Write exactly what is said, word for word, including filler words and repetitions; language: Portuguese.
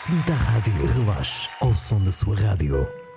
Sinta a rádio, relaxe ao som da sua rádio.